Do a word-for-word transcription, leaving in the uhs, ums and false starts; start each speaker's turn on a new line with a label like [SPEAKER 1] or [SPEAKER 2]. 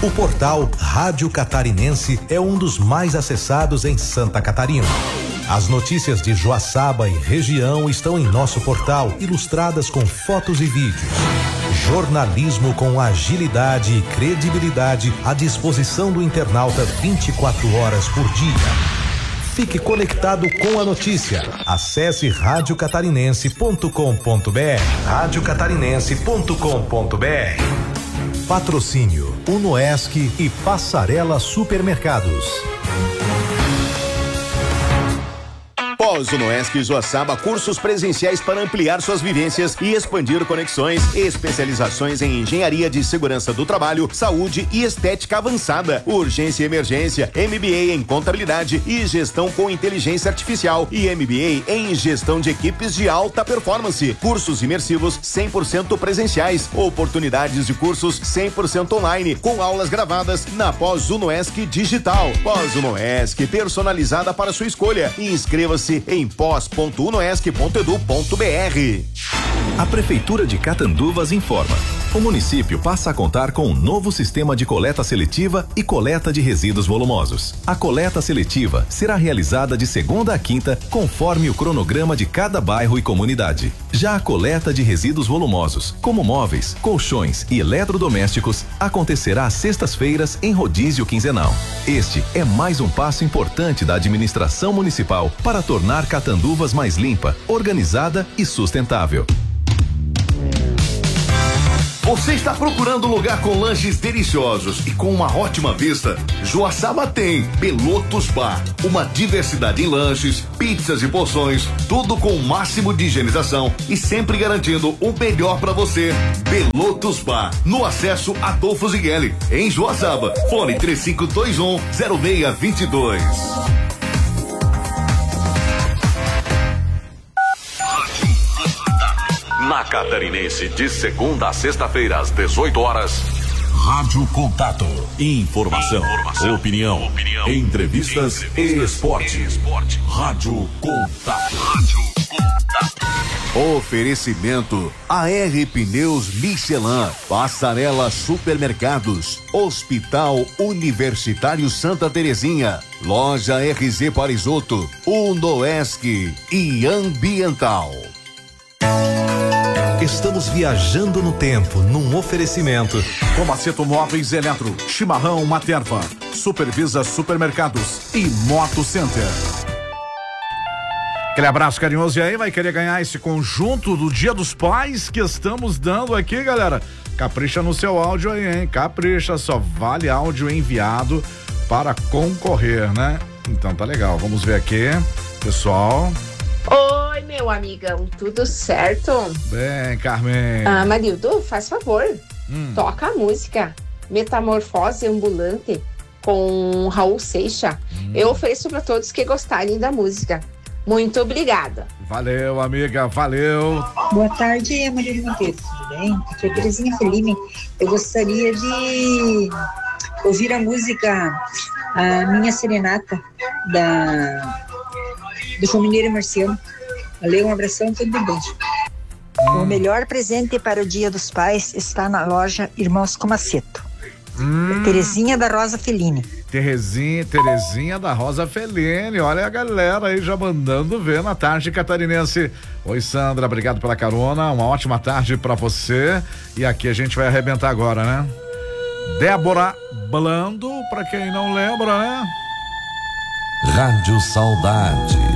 [SPEAKER 1] O portal Rádio Catarinense é um dos mais acessados em Santa Catarina. As notícias de Joaçaba e região estão em nosso portal, ilustradas com fotos e vídeos. Jornalismo com agilidade e credibilidade à disposição do internauta vinte e quatro horas por dia. Fique conectado com a notícia. Acesse rádio catarinense ponto com ponto br. rádio catarinense ponto com ponto br. Patrocínio Unoesc e Passarela Supermercados.
[SPEAKER 2] Pós-Unoesc Joaçaba, cursos presenciais para ampliar suas vivências e expandir conexões, especializações em engenharia de segurança do trabalho, saúde e estética avançada, urgência e emergência, M B A em contabilidade e gestão com inteligência artificial e M B A em gestão de equipes de alta performance, cursos imersivos cem por cento presenciais, oportunidades de cursos cem por cento online, com aulas gravadas na Pós-Unoesc Digital. Pós-Unoesc, personalizada para sua escolha. Inscreva-se em pós ponto unoesc ponto edu ponto br.
[SPEAKER 3] A Prefeitura de Catanduvas informa: o município passa a contar com um novo sistema de coleta seletiva e coleta de resíduos volumosos. A coleta seletiva será realizada de segunda a quinta, conforme o cronograma de cada bairro e comunidade. Já a coleta de resíduos volumosos, como móveis, colchões e eletrodomésticos, acontecerá às sextas-feiras em rodízio quinzenal. Este é mais um passo importante da administração municipal para tornar Catanduvas mais limpa, organizada e sustentável.
[SPEAKER 4] Você está procurando um lugar com lanches deliciosos e com uma ótima vista? Joaçaba tem Pelotos Bar, uma diversidade em lanches, pizzas e porções, tudo com o máximo de higienização e sempre garantindo o melhor para você. Pelotos Bar, no acesso Adolfo Zigueli, em Joaçaba. Fone três cinco dois um, zero seis dois dois.
[SPEAKER 5] Na Catarinense, de segunda a sexta-feira, às dezoito horas.
[SPEAKER 6] Rádio Contato.
[SPEAKER 5] Informação,
[SPEAKER 6] Informação
[SPEAKER 5] opinião,
[SPEAKER 6] opinião,
[SPEAKER 5] entrevistas, entrevistas e esporte.
[SPEAKER 6] e esporte. Rádio Contato. Rádio Contato.
[SPEAKER 2] Oferecimento A R Pneus Michelin, Passarela Supermercados, Hospital Universitário Santa Terezinha, Loja R Z Parisoto, Unoesc e Ambiental.
[SPEAKER 1] Estamos viajando no tempo, num oferecimento.
[SPEAKER 7] Comaceto Móveis Eletro, Chimarrão Materva, Supervisa Supermercados e Moto Center. Aquele abraço carinhoso. E aí, vai querer ganhar esse conjunto do Dia dos Pais que estamos dando aqui, galera? Capricha no seu áudio aí, hein? Capricha, só vale áudio enviado para concorrer, né? Então tá legal, vamos ver aqui, pessoal.
[SPEAKER 8] Oi, meu amigão, tudo certo?
[SPEAKER 7] Bem, Carmen.
[SPEAKER 8] Ah, Marildo, faz favor,
[SPEAKER 7] hum.
[SPEAKER 8] toca a música Metamorfose Ambulante com Raul Seixas. Hum. Eu ofereço para todos que gostarem da música. Muito obrigada.
[SPEAKER 7] Valeu, amiga, valeu.
[SPEAKER 9] Boa tarde, Maria Monteiro, tudo bem? Aqui é Terezinha Fellini. Eu gostaria de ouvir a música A Minha Serenata, da... do João Mineiro e Marciano. Valeu, um abração, tudo de bom.
[SPEAKER 10] Hum. O melhor presente para o Dia dos Pais está na loja Irmãos Comaceto. Hum. Terezinha da Rosa Fellini.
[SPEAKER 7] Terezinha, Terezinha da Rosa Fellini. Olha a galera aí já mandando ver na tarde catarinense. Oi, Sandra, obrigado pela carona. Uma ótima tarde pra você. E aqui a gente vai arrebentar agora, né? Débora Blando, pra quem não lembra, né?
[SPEAKER 6] Rádio Saudade.